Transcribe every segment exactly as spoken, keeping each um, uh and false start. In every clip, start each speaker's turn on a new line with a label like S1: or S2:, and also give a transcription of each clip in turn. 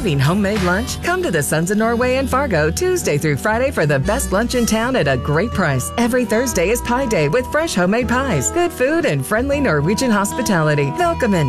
S1: Craving homemade lunch? Come to the Sons of Norway in Fargo Tuesday through Friday for the best lunch in town at a great price. Every Thursday is Pie Day with fresh homemade pies, good food, and friendly Norwegian hospitality. Velkommen.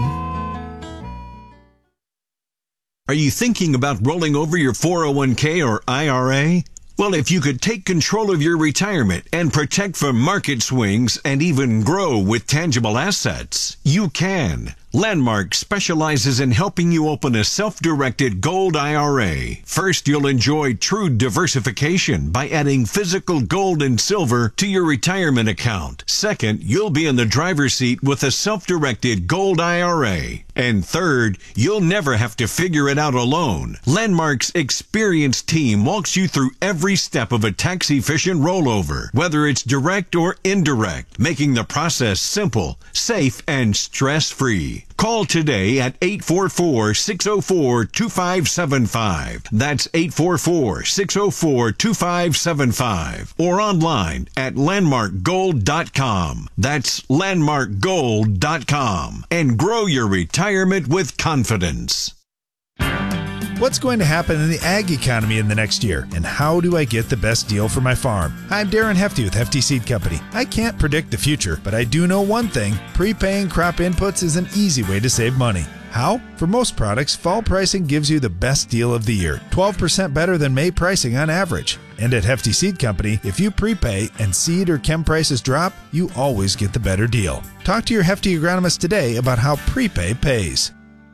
S2: Are you thinking about rolling over your four oh one k or I R A? Well, if you could take control of your retirement and protect from market swings and even grow with tangible assets, you can. Landmark specializes in helping you open a self-directed gold I R A. First, you'll enjoy true diversification by adding physical gold and silver to your retirement account. Second, you'll be in the driver's seat with a self-directed gold I R A. And third, you'll never have to figure it out alone. Landmark's experienced team walks you through every step of a tax-efficient rollover, whether it's direct or indirect, making the process simple, safe, and stress-free. Call today at eight four four, six oh four, two five seven five. That's eight four four, six oh four, two five seven five. Or online at landmark gold dot com. That's landmark gold dot com. And grow your retirement with confidence.
S3: What's going to happen in the ag economy in the next year, and how do I get the best deal for my farm? I'm Darren Hefty with Hefty Seed Company. I can't predict the future, but I do know one thing. Prepaying crop inputs is an easy way to save money. How? For most products, fall pricing gives you the best deal of the year, twelve percent better than May pricing on average. And at Hefty Seed Company, if you prepay and seed or chem prices drop, you always get the better deal. Talk to your Hefty agronomist today about how prepay pays.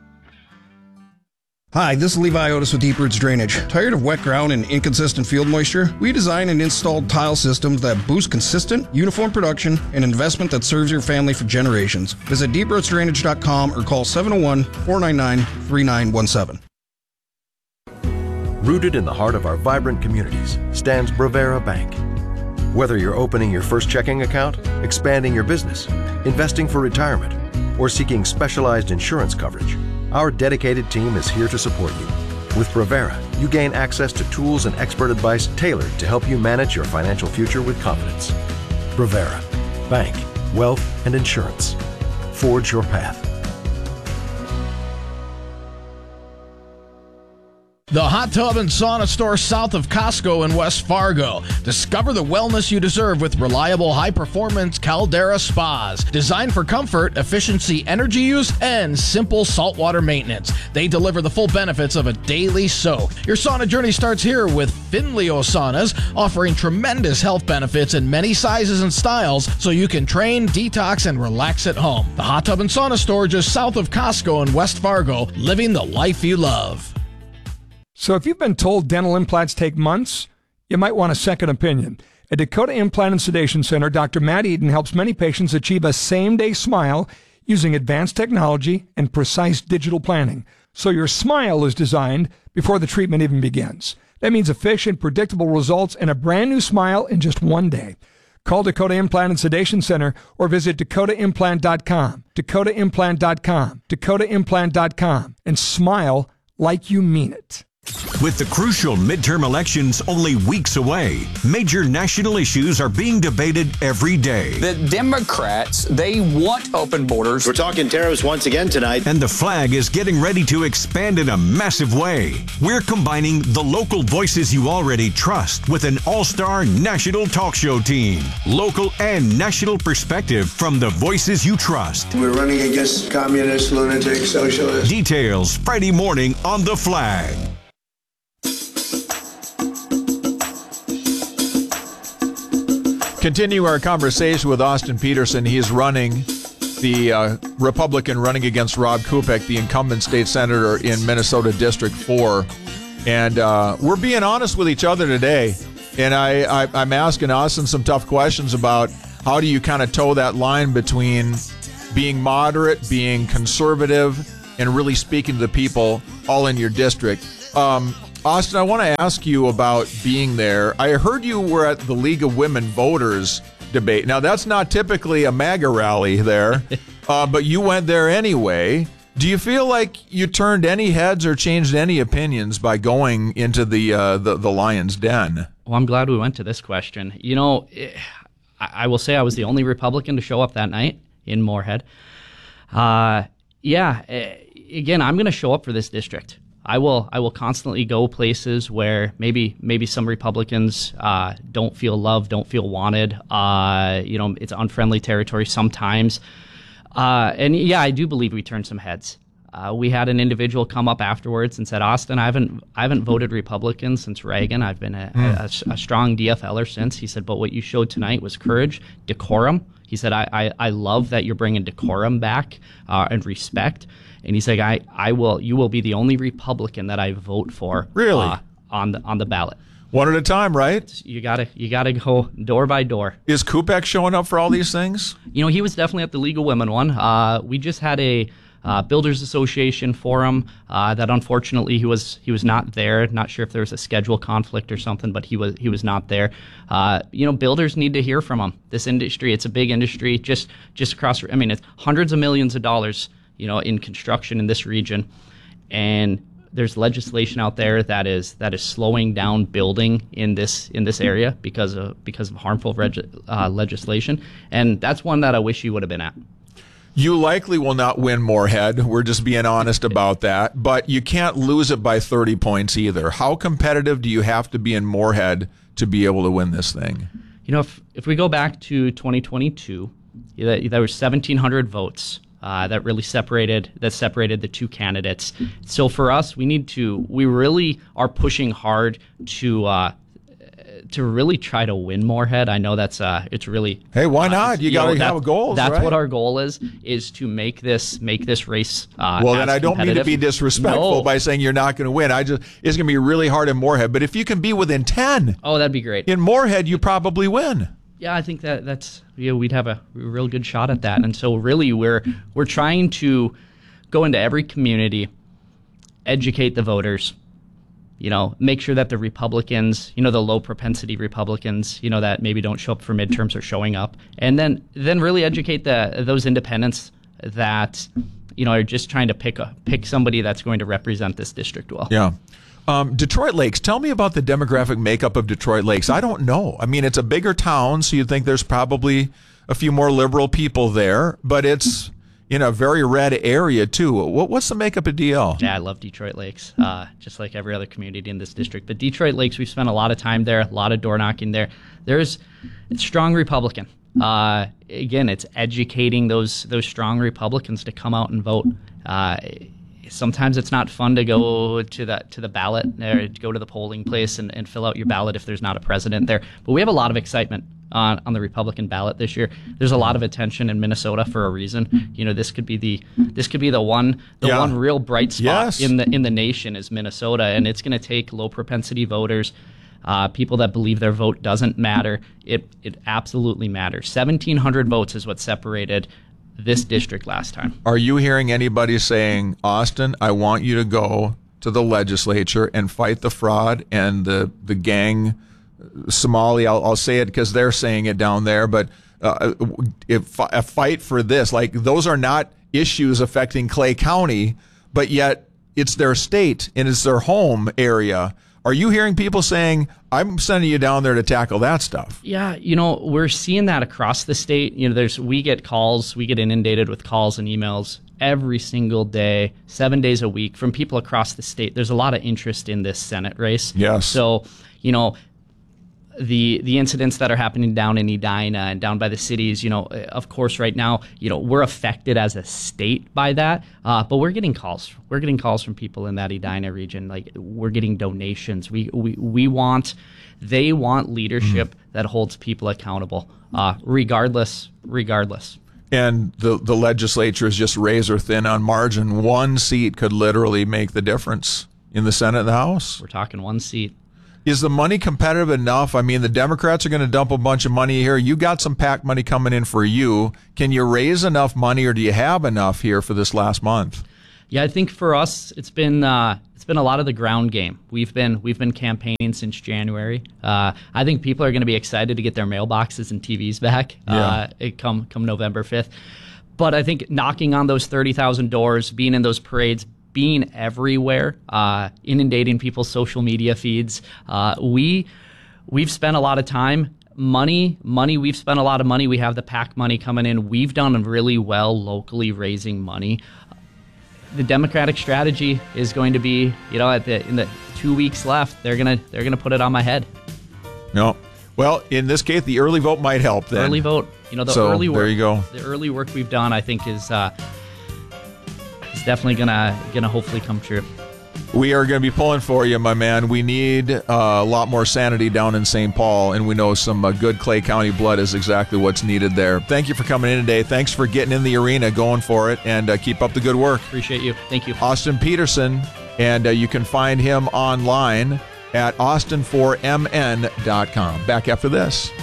S4: Hi, this is Levi Otis with Deep Roots Drainage. Tired of wet ground and inconsistent field moisture? We design and install tile systems that boost consistent, uniform production and investment that serves your family for generations. Visit deep roots drainage dot com or call seven oh one, four nine nine, three nine one seven.
S5: Rooted in the heart of our vibrant communities stands Bravera Bank. Whether you're opening your first checking account, expanding your business, investing for retirement, or seeking specialized insurance coverage, our dedicated team is here to support you. With Bravera, you gain access to tools and expert advice tailored to help you manage your financial future with confidence. Bravera, bank, wealth, and insurance. Forge your path.
S6: The Hot Tub and Sauna Store south of Costco in West Fargo. Discover the wellness you deserve with reliable, high-performance Caldera spas. Designed for comfort, efficiency, energy use, and simple saltwater maintenance. They deliver the full benefits of a daily soak. Your sauna journey starts here with Finleo Saunas, offering tremendous health benefits in many sizes and styles so you can train, detox, and relax at home. The Hot Tub and Sauna Store just south of Costco in West Fargo, living the life you love.
S7: So if you've been told dental implants take months, you might want a second opinion. At Dakota Implant and Sedation Center, Doctor Matt Eden helps many patients achieve a same-day smile using advanced technology and precise digital planning. So your smile is designed before the treatment even begins. That means efficient, predictable results and a brand new smile in just one day. Call Dakota Implant and Sedation Center or visit dakota implant dot com, dakota implant dot com, dakota implant dot com, and smile like you mean it.
S2: With the crucial midterm elections only weeks away, major national issues are being debated every day.
S8: The Democrats, they want open borders.
S9: We're talking tariffs once again tonight.
S2: And the flag is getting ready to expand in a massive way. We're combining the local voices you already trust with an all-star national talk show team. Local and national perspective from the voices you trust.
S10: We're running against communists, lunatics, socialists.
S2: Details Friday morning on The Flag.
S11: Continue our conversation with Austin Peterson. He is running the uh, Republican running against Rob Kupek, the incumbent state senator in Minnesota District four. And uh, we're being honest with each other today. And I, I, I'm asking Austin some tough questions about how do you kind of toe that line between being moderate, being conservative, and really speaking to the people all in your district. Um, Austin, I want to ask you about being there. I heard you were at the League of Women Voters debate. Now, that's not typically a MAGA rally there, uh, but you went there anyway. Do you feel like you turned any heads or changed any opinions by going into the uh, the, the Lion's Den?
S12: Well, I'm glad we went to this question. You know, I will say I was the only Republican to show up that night in Moorhead. Uh, yeah, again, I'm going to show up for this district. I will I will constantly go places where maybe maybe some Republicans uh, don't feel loved, don't feel wanted. Uh, you know, it's unfriendly territory sometimes. Uh, and yeah, I do believe we turned some heads. Uh, we had an individual come up afterwards and said, Austin, I haven't I haven't voted Republican since Reagan. I've been a, mm. a, a strong D F L er since. He said, but what you showed tonight was courage, decorum. He said, I, I, I love that you're bringing decorum back uh, and respect. And he's like, I, I will, you will be the only Republican that I vote for.
S11: Really?
S12: Uh, on the on the ballot.
S11: One at a time, right?
S12: You gotta you gotta go door by door.
S11: Is Kupek showing up for all these things?
S12: You know, he was definitely at the League of Women one. Uh, we just had a uh, Builders Association forum uh, that unfortunately he was he was not there. Not sure if there was a schedule conflict or something, but he was he was not there. Uh, you know, builders need to hear from him. This industry, it's a big industry, just just across. I mean, it's hundreds of millions of dollars, you know, in construction in this region, and there's legislation out there that is that is slowing down building in this in this area because of because of harmful reg, uh, legislation, and that's one that I wish you would have been at.
S11: You likely will not win Moorhead. We're just being honest about that. But you can't lose it by thirty points either. How competitive do you have to be in Moorhead to be able to win this thing?
S12: You know, if if we go back to twenty twenty-two, there were seventeen hundred votes. Uh, that really separated that separated the two candidates. So for us, we need to we really are pushing hard to uh, to really try to win Moorhead. I know that's uh, it's really
S11: hey, why not?
S12: Uh,
S11: you got to have a goal.
S12: That's
S11: right?
S12: what our goal is is to make this make this race. Uh,
S11: well, then I don't mean to be disrespectful
S12: no.
S11: by saying you're not going to win. I just it's going to be really hard in Moorhead. But if you can be within ten,
S12: oh, that'd be great.
S11: In Moorhead, you probably win.
S12: Yeah, I think that that's you know, we'd have a real good shot at that. And so really we're we're trying to go into every community, educate the voters, you know, make sure that the Republicans, you know, the low propensity Republicans, you know, that maybe don't show up for midterms are showing up. And then then really educate the those independents that, you know, are just trying to pick a pick somebody that's going to represent this district well.
S11: Yeah. Um, Detroit Lakes, tell me about the demographic makeup of Detroit Lakes. I don't know. I mean, it's a bigger town, so you'd think there's probably a few more liberal people there, but it's in a very red area, too. What, what's the makeup of D L?
S12: Yeah, I love Detroit Lakes, uh, just like every other community in this district. But Detroit Lakes, we've spent a lot of time there, a lot of door knocking there. There's it's strong Republican. Uh, again, it's educating those those strong Republicans to come out and vote. Uh Sometimes it's not fun to go to the to the ballot or to go to the polling place and, and fill out your ballot if there's not a president there. But we have a lot of excitement on, on the Republican ballot this year. There's a lot of attention in Minnesota for a reason. You know, this could be the this could be the one the
S11: yeah.
S12: one real bright spot
S11: yes.
S12: in the in the nation is Minnesota, and it's going to take low propensity voters, uh, people that believe their vote doesn't matter. It it absolutely matters. seventeen hundred votes is what separated this district last time.
S11: Are you hearing anybody saying, Austin, I want you to go to the legislature and fight the fraud and the, the gang, Somali, I'll, I'll say it because they're saying it down there, but uh, if, a fight for this, like those are not issues affecting Clay County, but yet it's their state and it's their home area. Are you hearing people saying, I'm sending you down there to tackle that stuff?
S12: Yeah, you know, we're seeing that across the state. You know, there's we get calls, we get inundated with calls and emails every single day, seven days a week from people across the state. There's a lot of interest in this Senate race.
S11: Yes.
S12: So, you know, the the incidents that are happening down in Edina and down by the cities, you know, of course, right now, you know, we're affected as a state by that. Uh, but we're getting calls. We're getting calls from people in that Edina region. Like we're getting donations. We we we want, they want leadership mm. that holds people accountable, uh, regardless, regardless.
S11: And the the legislature is just razor thin on margin. One seat could literally make the difference in the Senate and the House.
S12: We're talking one seat.
S11: Is the money competitive enough? I mean, the Democrats are going to dump a bunch of money here. You got some PAC money coming in for you. Can you raise enough money, or do you have enough here for this last month?
S12: Yeah, I think for us, it's been uh, it's been a lot of the ground game. We've been we've been campaigning since January. Uh, I think people are going to be excited to get their mailboxes and T Vs back.
S11: Yeah.
S12: Uh, it come come November fifth. But I think knocking on those thirty thousand doors, being in those parades, being everywhere, uh, inundating people's social media feeds. Uh, we, we've spent a lot of time, money, money, we've spent a lot of money. We have the PAC money coming in. We've done really well locally raising money. the Democratic strategy is going to be, you know, at the in the two weeks left, they're gonna they're gonna put it on my head.
S11: No. Well, in this case, the early vote might help then.
S12: Early vote, you know, the
S11: so,
S12: early work.
S11: There you go.
S12: The early work we've done, I think, is uh, is definitely gonna gonna hopefully come true.
S11: We are going to be pulling for you, my man. We need uh, a lot more sanity down in Saint Paul, and we know some uh, good Clay County blood is exactly what's needed there. Thank you for coming in today. Thanks for getting in the arena, going for it, and uh, keep up the good work.
S12: Appreciate you. Thank you.
S11: Austin Peterson, and uh, you can find him online at austin four m n dot com. Back after this.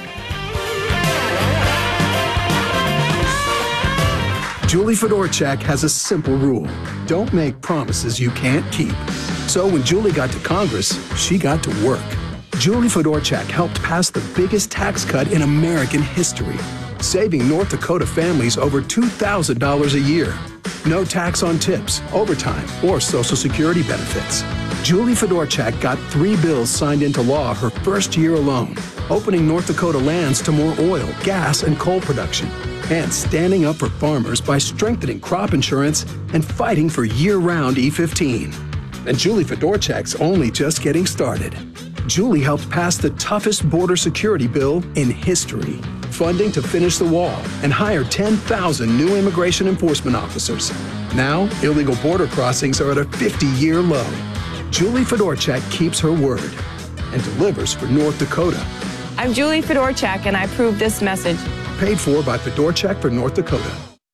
S13: Julie Fedorchak has a simple rule. Don't make promises you can't keep. So when Julie got to Congress, she got to work. Julie Fedorchak helped pass the biggest tax cut in American history, saving North Dakota families over two thousand dollars a year. No tax on tips, overtime, or Social Security benefits. Julie Fedorchak got three bills signed into law her first year alone, opening North Dakota lands to more oil, gas, and coal production, and standing up for farmers by strengthening crop insurance and fighting for year-round E fifteen. And Julie Fedorchak's only just getting started. Julie helped pass the toughest border security bill in history, funding to finish the wall and hire ten thousand new immigration enforcement officers. Now, illegal border crossings are at a fifty-year low. Julie Fedorchak keeps her word and delivers for North Dakota.
S14: I'm Julie Fedorchak, and I approve this message.
S13: Paid for by Fedorchak for North Dakota.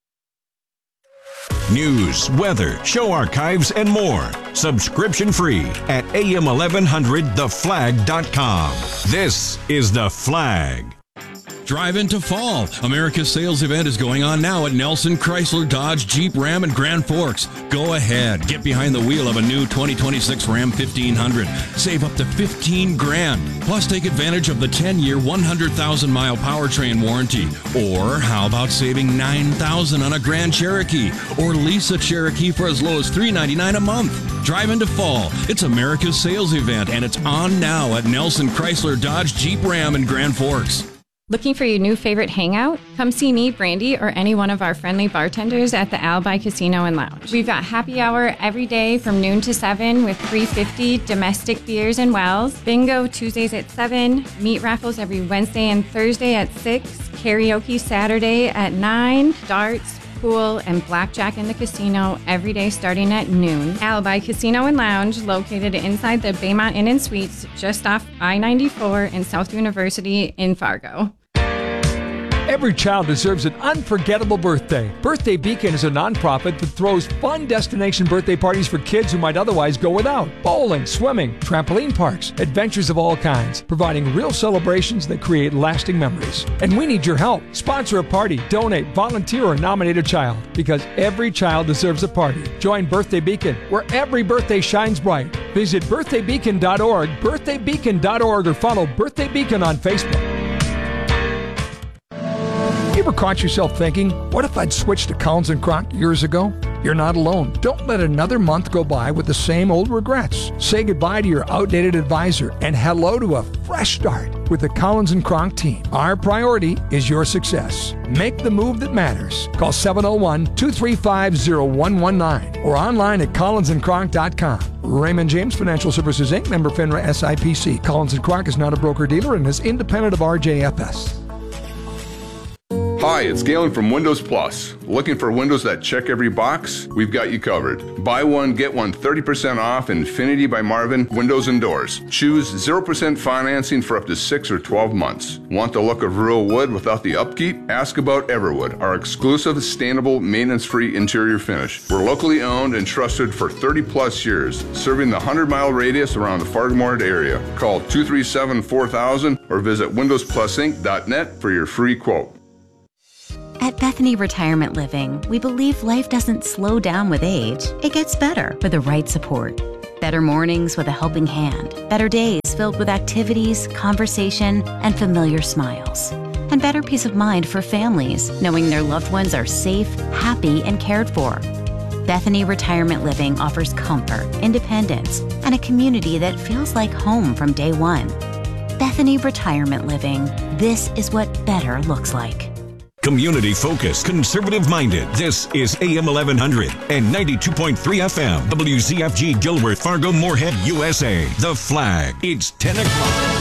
S2: News, weather, show archives, and more. Subscription free at A M eleven hundred the flag dot com. This is The Flag.
S15: Drive into fall. America's sales event is going on now at Nelson Chrysler Dodge Jeep Ram and Grand Forks. Go ahead. Get behind the wheel of a new twenty twenty-six Ram fifteen hundred. Save up to fifteen grand. Plus take advantage of the ten-year, one hundred thousand mile powertrain warranty. Or how about saving nine thousand dollars on a Grand Cherokee? Or lease a Cherokee for as low as three hundred ninety-nine dollars a month. Drive into fall. It's America's sales event, and it's on now at Nelson Chrysler Dodge Jeep Ram and Grand Forks.
S16: Looking for your new favorite hangout? Come see me, Brandy, or any one of our friendly bartenders at the Alibi Casino and Lounge. We've got happy hour every day from noon to seven with three fifty domestic beers and wells. Bingo Tuesdays at seven. Meat raffles every Wednesday and Thursday at six. Karaoke Saturday at nine. Darts, pool, and blackjack in the casino every day starting at noon. Alibi Casino and Lounge, located inside the Baymont Inn and Suites, just off I ninety-four in South University in Fargo.
S7: Every child deserves an unforgettable birthday. Birthday Beacon is a nonprofit that throws fun destination birthday parties for kids who might otherwise go without. Bowling, swimming, trampoline parks, adventures of all kinds, providing real celebrations that create lasting memories. And we need your help. Sponsor a party, donate, volunteer, or nominate a child, because every child deserves a party. Join Birthday Beacon, where every birthday shines bright. Visit birthday beacon dot org, birthday beacon dot org, or follow Birthday Beacon on Facebook. You ever caught yourself thinking, what if I'd switched to Collins and Kronk years ago? You're not alone. Don't let another month go by with the same old regrets. Say goodbye to your outdated advisor and hello to a fresh start with the Collins and Kronk team. Our priority is your success. Make the move that matters. Call seven oh one, two three five, oh one one nine or online at collins and kronk dot com. Raymond James Financial Services, Incorporated, member FINRA S I P C. Collins and Kronk is not a broker-dealer and is independent of R J F S.
S17: Hi, it's Galen from Windows Plus. Looking for windows that check every box? We've got you covered. Buy one, get one thirty percent off Infinity by Marvin Windows and Doors. Choose zero percent financing for up to six or twelve months. Want the look of real wood without the upkeep? Ask about Everwood, our exclusive, sustainable, maintenance-free interior finish. We're locally owned and trusted for thirty plus years, serving the one hundred mile radius around the Fargo area. Call two three seven, four thousand or visit windows plus inc dot net for your free quote.
S18: At Bethany Retirement Living, we believe life doesn't slow down with age. It gets better with the right support. Better mornings with a helping hand. Better days filled with activities, conversation, and familiar smiles. And better peace of mind for families, knowing their loved ones are safe, happy, and cared for. Bethany Retirement Living offers comfort, independence, and a community that feels like home from day one. Bethany Retirement Living. This is what better looks like.
S2: Community-focused, conservative-minded. This is A M eleven hundred and ninety-two point three F M. W Z F G Gilworth, Fargo, Moorhead, U S A. The Flag. It's ten o'clock.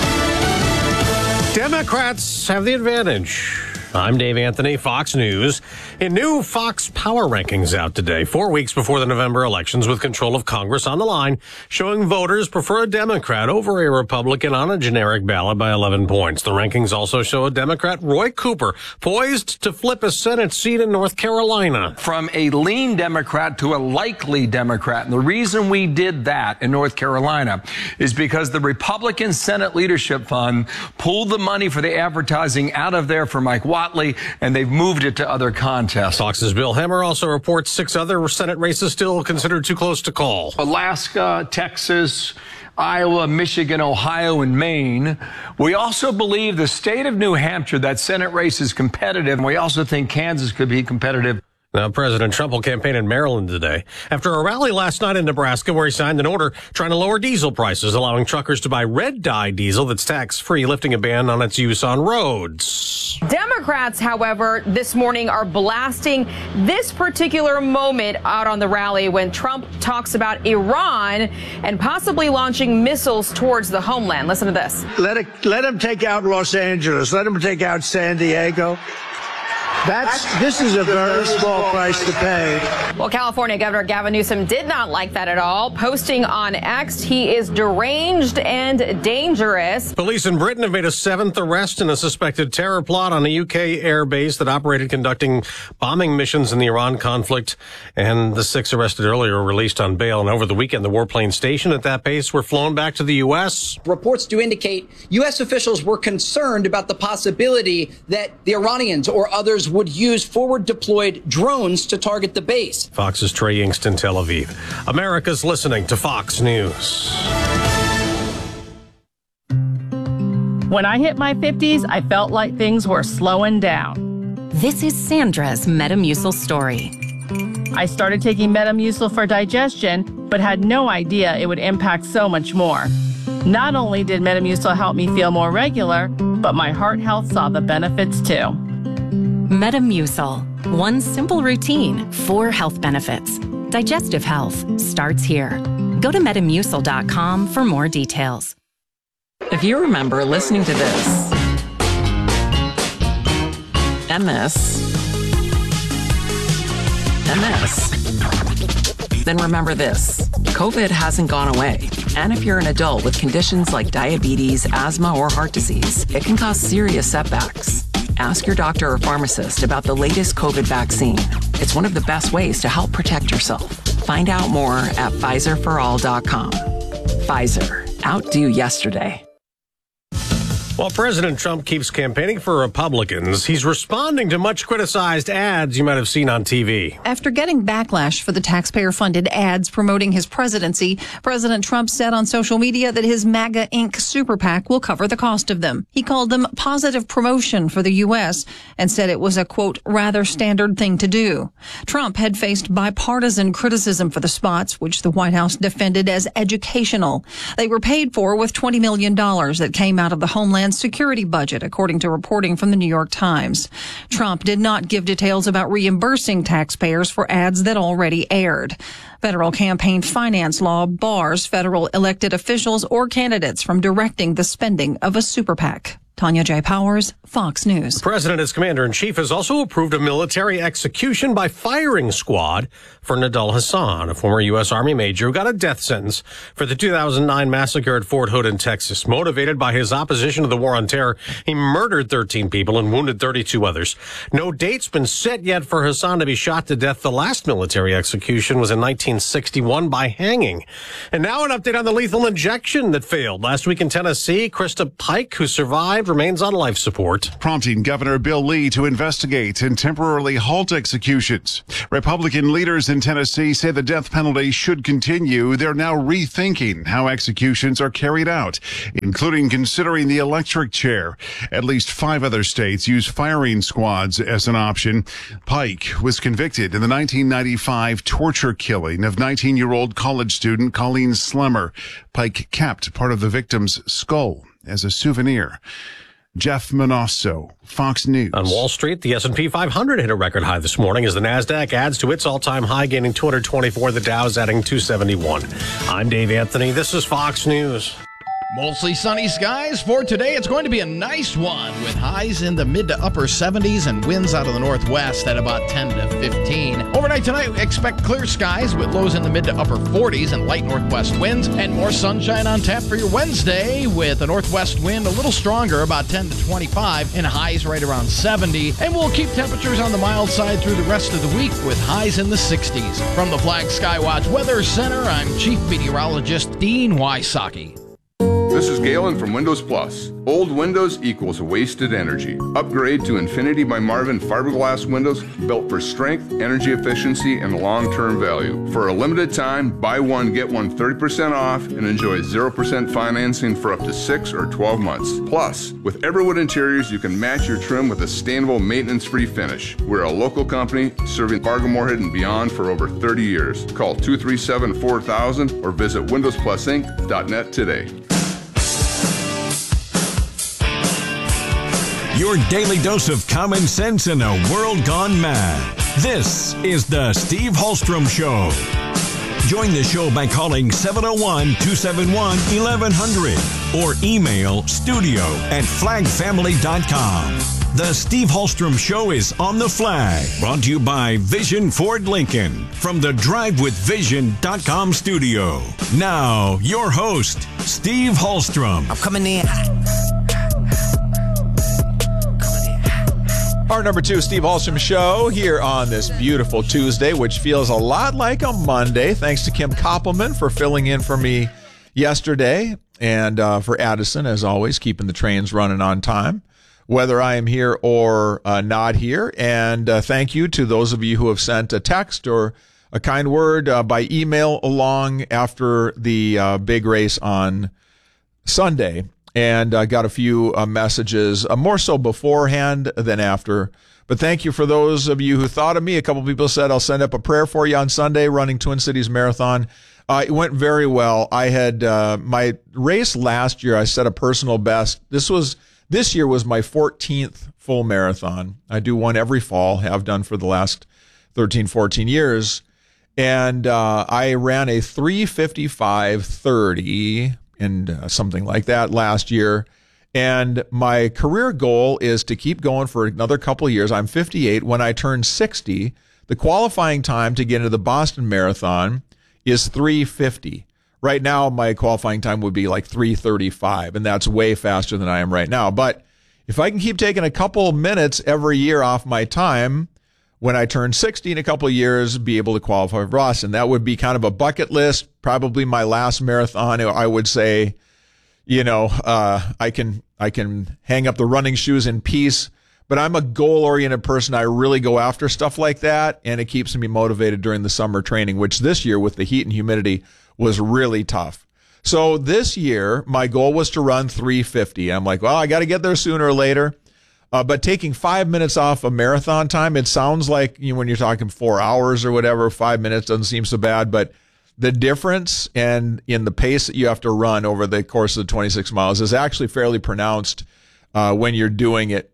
S19: Democrats have the advantage. I'm Dave Anthony, Fox News. A new Fox Power Rankings out today, four weeks before the November elections, with control of Congress on the line, showing voters prefer a Democrat over a Republican on a generic ballot by eleven points. The rankings also show a Democrat, Roy Cooper, poised to flip a Senate seat in North Carolina.
S20: From a lean Democrat to a likely Democrat. And the reason we did that in North Carolina is because the Republican Senate Leadership Fund pulled the money for the advertising out of there for Mike Watley, and they've moved it to other contests.
S19: Fox's Bill Hemmer also reports six other Senate races still considered too close to call.
S20: Alaska, Texas, Iowa, Michigan, Ohio, and Maine. We also believe the state of New Hampshire, that Senate race is competitive. And we also think Kansas could be competitive.
S19: Now, President Trump will campaign in Maryland today after a rally last night in Nebraska where he signed an order trying to lower diesel prices, allowing truckers to buy red dye diesel that's tax-free, lifting a ban on its use on roads.
S14: Democrats, however, this morning are blasting this particular moment out on the rally when Trump talks about Iran and possibly launching missiles towards the homeland. Listen to this.
S10: Let it, let him take out Los Angeles. Let him take out San Diego. That's, this is a very small price to pay.
S14: Well, California Governor Gavin Newsom did not like that at all, posting on X, he is deranged and dangerous.
S19: Police in Britain have made a seventh arrest in a suspected terror plot on a U K air base that operated conducting bombing missions in the Iran conflict. And the six arrested earlier were released on bail. And over the weekend, the warplane stationed at that base were flown back to the U S.
S21: Reports do indicate U S officials were concerned about the possibility that the Iranians or others would use forward-deployed drones to target the base.
S19: Fox's Trey Yingst, Tel Aviv. America's listening to Fox News.
S22: When I hit my fifties, I felt like things were slowing down.
S23: This is Sandra's Metamucil story.
S22: I started taking Metamucil for digestion, but had no idea it would impact so much more. Not only did Metamucil help me feel more regular, but my heart health saw the benefits too.
S23: Metamucil. One simple routine, four health benefits. Digestive health starts here. Go to metamucil dot com for more details.
S24: If you remember listening to this, M S, M S, then remember this. COVID hasn't gone away. And if you're an adult with conditions like diabetes, asthma, or heart disease, it can cause serious setbacks. Ask your doctor or pharmacist about the latest COVID vaccine. It's one of the best ways to help protect yourself. Find out more at Pfizer for all dot com. Pfizer. Outdo yesterday.
S19: While President Trump keeps campaigning for Republicans, he's responding to much criticized ads you might have seen on T V.
S25: After getting backlash for the taxpayer-funded ads promoting his presidency, President Trump said on social media that his MAGA Incorporated super PAC will cover the cost of them. He called them positive promotion for the U S and said it was a, quote, rather standard thing to do. Trump had faced bipartisan criticism for the spots, which the White House defended as educational. They were paid for with twenty million dollars that came out of the Homeland Security budget, according to reporting from the New York Times. Trump did not give details about reimbursing taxpayers for ads that already aired. Federal campaign finance law bars federal elected officials or candidates from directing the spending of a super PAC. Tanya J. Powers, Fox News.
S19: The president, as commander-in-chief, has also approved a military execution by firing squad for Nidal Hasan, a former U S. Army major who got a death sentence for the two thousand nine massacre at Fort Hood in Texas. Motivated by his opposition to the war on terror, he murdered thirteen people and wounded thirty-two others. No date's been set yet for Hasan to be shot to death. The last military execution was in nineteen sixty-one by hanging. And now an update on the lethal injection that failed last week in Tennessee. Krista Pike, who survived, remains on life support,
S26: prompting Governor Bill Lee to investigate and temporarily halt executions. Republican leaders in Tennessee say the death penalty should continue. They're now rethinking how executions are carried out, including considering the electric chair. At least five other states use firing squads as an option. Pike was convicted in the nineteen ninety-five torture killing of nineteen-year-old college student Colleen Slemmer. Pike kept part of the victim's skull as a souvenir. Jeff Manosso, Fox News.
S19: On Wall Street, the S and P five hundred hit a record high this morning as the NASDAQ adds to its all-time high, gaining two hundred twenty-four. The Dow's adding two seventy-one. I'm Dave Anthony. This is Fox News.
S1: Mostly sunny skies for today. It's going to be a nice one with highs in the mid to upper seventies and winds out of the northwest at about ten to fifteen. Overnight tonight, expect clear skies with lows in the mid to upper forties and light northwest winds, and more sunshine on tap for your Wednesday with a northwest wind a little stronger, about ten to twenty-five, and highs right around seventy. And we'll keep temperatures on the mild side through the rest of the week with highs in the sixties. From the Flag Skywatch Weather Center, I'm Chief Meteorologist Dean Wysocki.
S17: This is Galen from Windows Plus. Old windows equals wasted energy. Upgrade to Infinity by Marvin fiberglass windows built for strength, energy efficiency, and long-term value. For a limited time, buy one, get one thirty percent off and enjoy zero percent financing for up to six or twelve months. Plus, with Everwood Interiors, you can match your trim with a sustainable, maintenance-free finish. We're a local company serving Fargo, Moorhead, and beyond for over thirty years. Call two three seven, four thousand or visit windows plus inc dot net today.
S2: Your daily dose of common sense in a world gone mad. This is the Steve Hallstrom Show. Join the show by calling seven oh one, two seven one, eleven hundred or email studio at flag family dot com. The Steve Hallstrom Show is on the flag, brought to you by Vision Ford Lincoln from the drive with vision dot com studio. Now, your host, Steve Hallstrom.
S3: I'm coming in.
S11: Our number two Steve Hallstrom Show here on this beautiful Tuesday, which feels a lot like a Monday. Thanks to Kim Koppelman for filling in for me yesterday, and uh, for Addison, as always, keeping the trains running on time, whether I am here or uh, not here. And uh, thank you to those of you who have sent a text or a kind word uh, by email along after the uh, big race on Sunday. And I uh, got a few uh, messages, uh, more so beforehand than after. But thank you for those of you who thought of me. A couple people said, I'll send up a prayer for you on Sunday, running Twin Cities Marathon. Uh, it went very well. I had uh, my race last year. I set a personal best. This was this year was my fourteenth full marathon. I do one every fall, have done for the last thirteen, fourteen years. And uh, I ran a three fifty-five thirty and uh, something like that last year. And my career goal is to keep going for another couple of years. I'm fifty-eight. When I turn sixty, the qualifying time to get into the Boston Marathon is three fifty. Right now, my qualifying time would be like three thirty-five, and that's way faster than I am right now. But if I can keep taking a couple minutes every year off my time, when I turn sixty in a couple of years, be able to qualify for Boston. That would be kind of a bucket list, probably my last marathon. I would say, you know, uh, I can I can hang up the running shoes in peace, but I'm a goal-oriented person. I really go after stuff like that, and it keeps me motivated during the summer training, which this year with the heat and humidity was really tough. So this year, my goal was to run three fifty. I'm like, well, I got to get there sooner or later. Uh, but taking five minutes off of marathon time, it sounds like, you know, when you're talking four hours or whatever, five minutes doesn't seem so bad. But the difference and in the pace that you have to run over the course of the twenty-six miles is actually fairly pronounced uh, when you're doing it.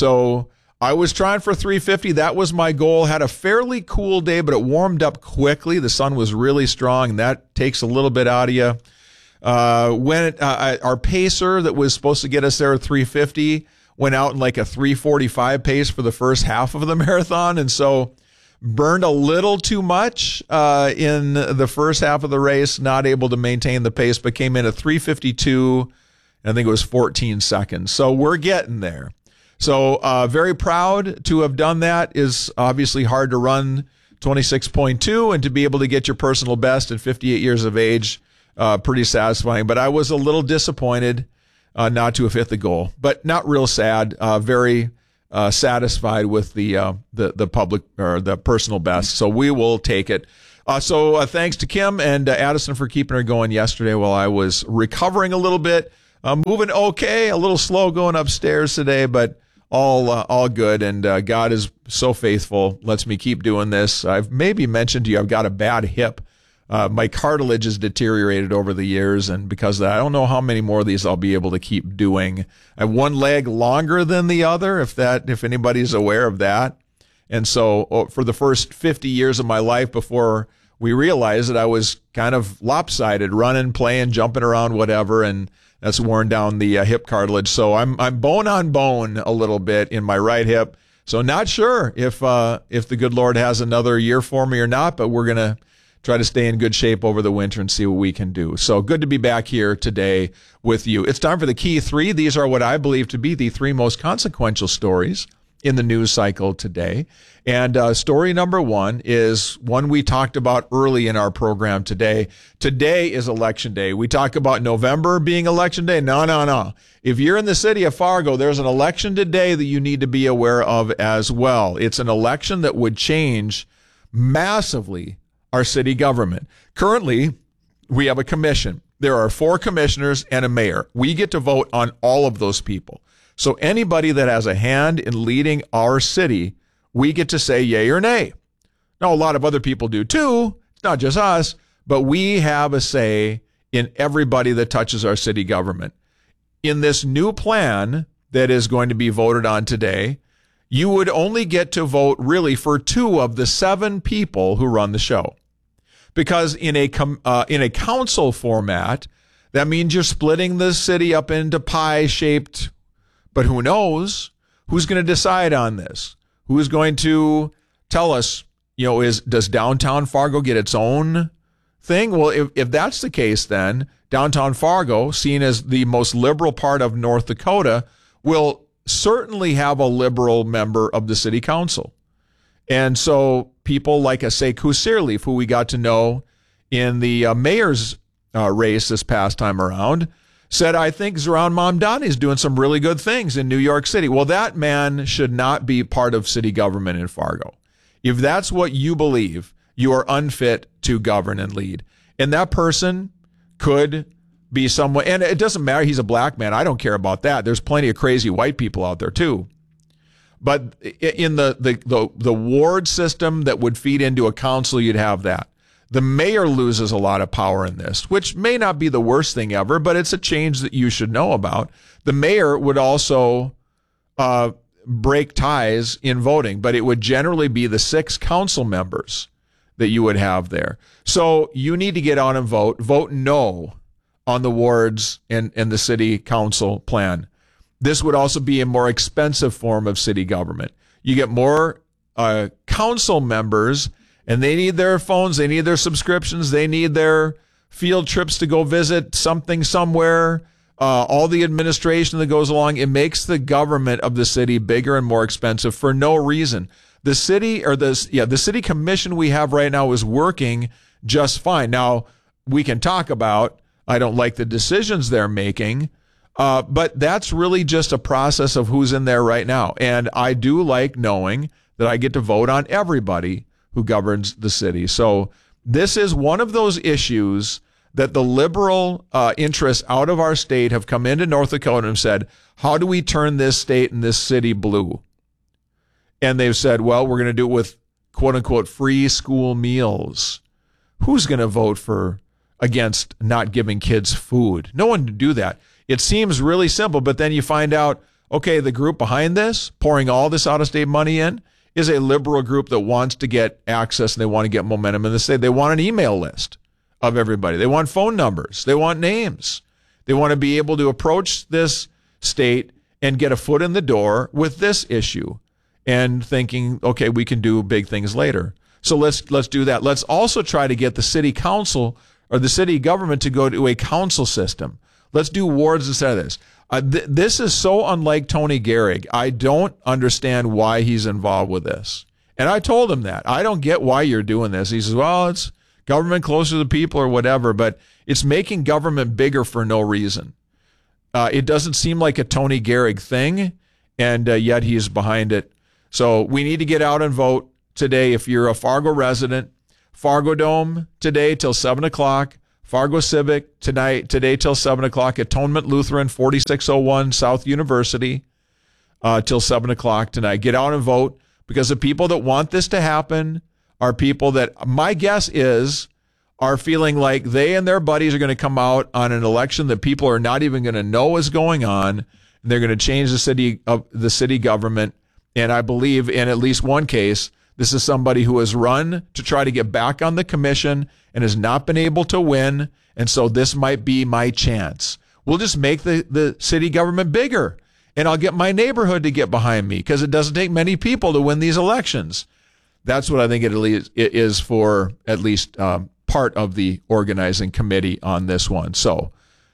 S11: So I was trying for three fifty. That was my goal. Had a fairly cool day, but it warmed up quickly. The sun was really strong, and that takes a little bit out of you. Uh, when it, uh, our pacer that was supposed to get us there at three fifty went out in like a three forty-five pace for the first half of the marathon. And so burned a little too much uh, in the first half of the race, not able to maintain the pace, but came in at three fifty-two, and I think it was fourteen seconds. So we're getting there. So uh, very proud to have done that. Is obviously hard to run twenty-six point two and to be able to get your personal best at fifty-eight years of age, uh, pretty satisfying. But I was a little disappointed Uh, not to have hit the goal, but not real sad. Uh, very uh, satisfied with the uh, the the public or the personal best. So we will take it. Uh, so uh, thanks to Kim and uh, Addison for keeping her going yesterday while I was recovering a little bit, uh, moving okay, a little slow going upstairs today, but all uh, all good. And uh, God is so faithful, lets me keep doing this. I've maybe mentioned to you I've got a bad hip. uh, my cartilage has deteriorated over the years, and because of that, I don't know how many more of these I'll be able to keep doing. I have one leg longer than the other, if that, if anybody's aware of that. And so for the first fifty years of my life before we realized that I was kind of lopsided, running, playing, jumping around, whatever, and that's worn down the uh, hip cartilage. So I'm I'm bone on bone a little bit in my right hip. So not sure if uh, if the good Lord has another year for me or not, but we're going to try to stay in good shape over the winter and see what we can do. So good to be back here today with you. It's time for the Key Three. These are what I believe to be the three most consequential stories in the news cycle today. And uh, story number one is one we talked about early in our program today. Today is Election Day. We talk about November being Election Day. No, no, no. If you're in the city of Fargo, there's an election today that you need to be aware of as well. It's an election that would change massively our city government. Currently, we have a commission. There are four commissioners and a mayor. We get to vote on all of those people. So anybody that has a hand in leading our city, we get to say yay or nay. Now, a lot of other people do too. It's not just us, but we have a say in everybody that touches our city government. In this new plan that is going to be voted on today, you would only get to vote really for two of the seven people who run the show. Because in a com- uh, in a council format, that means you're splitting the city up into pie-shaped. But who knows who's going to decide on this? Who is going to tell us, you know, is does downtown Fargo get its own thing? Well, if, if that's the case, then downtown Fargo, seen as the most liberal part of North Dakota, will certainly have a liberal member of the city council. And so people like Sekou Sirleaf, who we got to know in the uh, mayor's uh, race this past time around, said, I think Zoran Mamdani is doing some really good things in New York City. Well, that man should not be part of city government in Fargo. If that's what you believe, you are unfit to govern and lead. And that person could be someone, and it doesn't matter, he's a black man. I don't care about that. There's plenty of crazy white people out there too. But in the, the, the, the ward system that would feed into a council, you'd have that. The mayor loses a lot of power in this, which may not be the worst thing ever, but it's a change that you should know about. The mayor would also uh, break ties in voting, but it would generally be the six council members that you would have there. So you need to get out and vote. Vote no on the wards and, and the city council plan. This would also be a more expensive form of city government. You get more uh, council members, and they need their phones, they need their subscriptions, they need their field trips to go visit something somewhere, uh, all the administration that goes along. It makes the government of the city bigger and more expensive for no reason. The city or the, yeah, the city commission we have right now is working just fine. Now, we can talk about, I don't like the decisions they're making, uh, but that's really just a process of who's in there right now. And I do like knowing that I get to vote on everybody who governs the city. So this is one of those issues that the liberal uh, interests out of our state have come into North Dakota and said, how do we turn this state and this city blue? And they've said, well, we're going to do it with quote unquote free school meals. Who's going to vote for against not giving kids food? No one would do that. It seems really simple, but then you find out, okay, the group behind this, pouring all this out-of-state money in, is a liberal group that wants to get access and they want to get momentum in the state. They want an email list of everybody. They want phone numbers. They want names. They want to be able to approach this state and get a foot in the door with this issue and thinking, okay, we can do big things later. So let's let's do that. Let's also try to get the city council or the city government to go to a council system. Let's do wards instead of this. Uh, th- this is so unlike Tony Gehrig. I don't understand why he's involved with this. And I told him that. I don't get why you're doing this. He says, well, it's government closer to the people or whatever, but it's making government bigger for no reason. Uh, it doesn't seem like a Tony Gehrig thing, and uh, yet he's behind it. So we need to get out and vote today. If you're a Fargo resident, Fargo Dome today till seven o'clock. Fargo Civic tonight, today till seven o'clock. Atonement Lutheran, forty-six oh one South University, uh, till seven o'clock tonight. Get out and vote, because the people that want this to happen are people that, my guess is, are feeling like they and their buddies are going to come out on an election that people are not even going to know is going on. And they're going to change the city of the city government. And I believe in at least one case, this is somebody who has run to try to get back on the commission and has not been able to win. And so this might be my chance. We'll just make the, the city government bigger, and I'll get my neighborhood to get behind me because it doesn't take many people to win these elections. That's what I think it is for at least um, part of the organizing committee on this one. So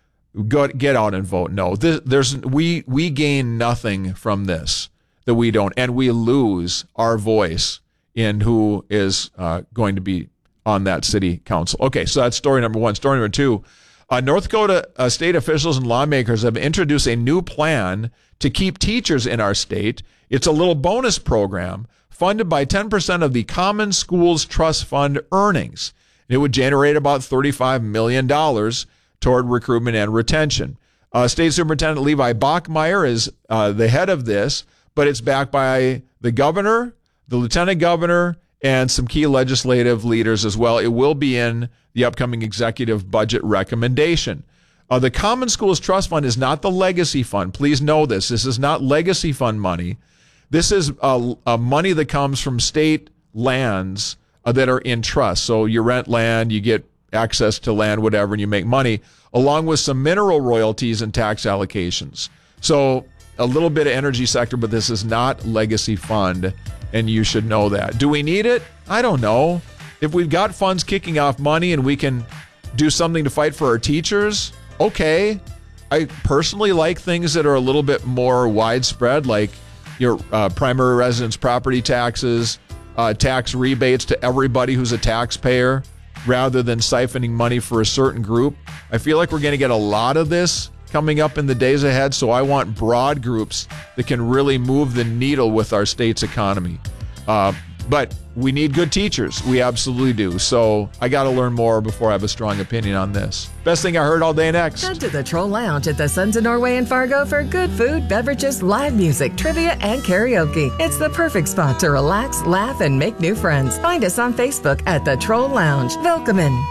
S11: go get out and vote. No, this, there's we we gain nothing from this that we don't, and we lose our voice in who is uh, going to be on that city council. Okay, so that's story number one. Story number two, uh, North Dakota uh, state officials and lawmakers have introduced a new plan to keep teachers in our state. It's a little bonus program funded by ten percent of the Common Schools Trust Fund earnings. It would generate about thirty-five million dollars toward recruitment and retention. Uh, State Superintendent Levi Bachmeyer is uh, the head of this, but it's backed by the governor, the lieutenant governor, and some key legislative leaders as well. It will be in the upcoming executive budget recommendation. Uh, the Common Schools Trust Fund is not the legacy fund. Please know this. This is not legacy fund money. This is uh, uh, money that comes from state lands uh, that are in trust. So you rent land, you get access to land, whatever, and you make money, along with some mineral royalties and tax allocations. So a little bit of energy sector, but this is not legacy fund, and you should know that. Do we need it? I don't know. If we've got funds kicking off money and we can do something to fight for our teachers, okay. I personally like things that are a little bit more widespread, like your uh, primary residence property taxes, uh, tax rebates to everybody who's a taxpayer, rather than siphoning money for a certain group. I feel like we're going to get a lot of this coming up in the days ahead, so I want broad groups that can really move the needle with our state's economy. Uh, but we need good teachers. We absolutely do. So I got to learn more before I have a strong opinion on this. Best thing I heard all day next.
S3: Head to the Troll Lounge at the Sons of Norway in Fargo for good food, beverages, live music, trivia, and karaoke. It's the perfect spot to relax, laugh, and make new friends. Find us on Facebook at the Troll Lounge. Welcome in.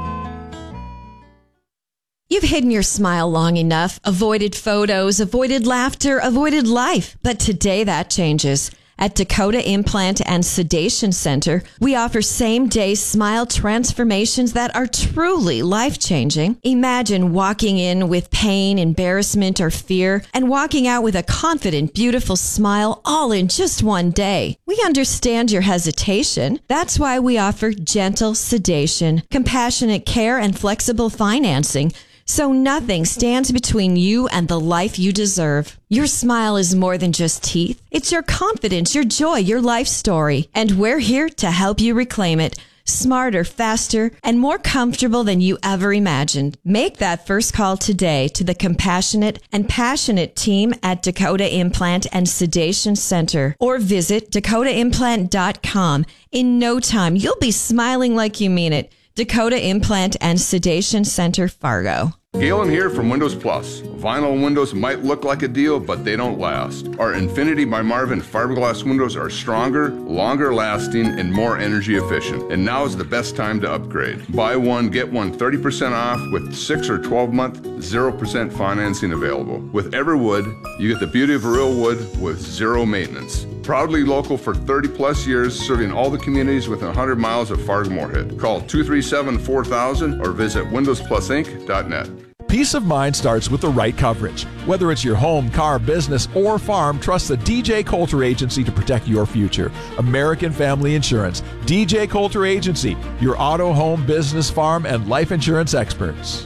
S4: You've hidden your smile long enough, avoided photos, avoided laughter, avoided life. But today that changes. At Dakota Implant and Sedation Center, we offer same-day smile transformations that are truly life-changing. Imagine walking in with pain, embarrassment, or fear, and walking out with a confident, beautiful smile all in just one day. We understand your hesitation. That's why we offer gentle sedation, compassionate care, and flexible financing, so nothing stands between you and the life you deserve. Your smile is more than just teeth. It's your confidence, your joy, your life story. And we're here to help you reclaim it. Smarter, faster, and more comfortable than you ever imagined. Make that first call today to the compassionate and passionate team at Dakota Implant and Sedation Center, or visit dakota implant dot com. In no time, you'll be smiling like you mean it. Dakota Implant and Sedation Center, Fargo.
S17: Galen here from Windows Plus. Vinyl windows might look like a deal, but they don't last. Our Infinity by Marvin fiberglass windows are stronger, longer lasting, and more energy efficient. And now is the best time to upgrade. Buy one, get one thirty percent off with six or twelve month, zero percent financing available. With Everwood, you get the beauty of real wood with zero maintenance. Proudly local for thirty plus years, serving all the communities within one hundred miles of Fargo-Moorhead. Call two three seven, four thousand or visit windows plus inc dot net.
S11: Peace of mind starts with the right coverage. Whether it's your home, car, business, or farm, trust the D J Coulter Agency to protect your future. American Family Insurance. D J Coulter Agency, your auto, home, business, farm, and life insurance experts.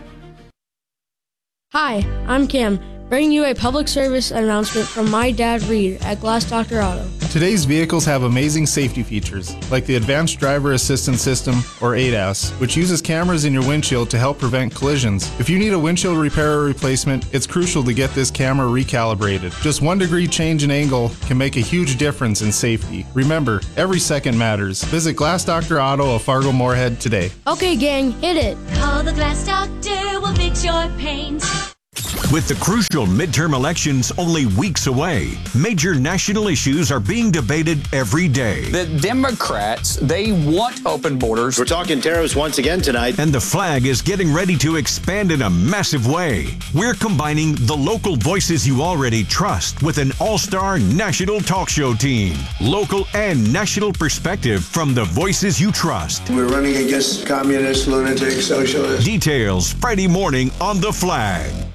S5: Hi, I'm Cam, bringing you a public service announcement from my dad, Reed, at Glass Doctor Auto.
S6: Today's vehicles have amazing safety features, like the Advanced Driver Assistance System, or A D A S, which uses cameras in your windshield to help prevent collisions. If you need a windshield repair or replacement, it's crucial to get this camera recalibrated. Just one degree change in angle can make a huge difference in safety. Remember, every second matters. Visit Glass Doctor Auto of Fargo-Moorhead today.
S5: Okay, gang, hit it.
S8: Call the Glass Doctor, we'll fix your paint.
S2: With the crucial midterm elections only weeks away, major national issues are being debated every day.
S8: The Democrats, they want open borders.
S9: We're talking tariffs once again tonight.
S2: And the flag is getting ready to expand in a massive way. We're combining the local voices you already trust with an all-star national talk show team. Local and national perspective from the voices you trust.
S12: We're running against communists, lunatics, socialists.
S2: Details Friday morning on The Flag.